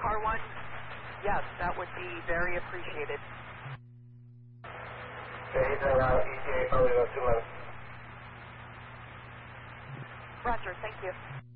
Car 1, yes, that would be very appreciated. Okay, ETA probably about 2 minutes. Roger, thank you.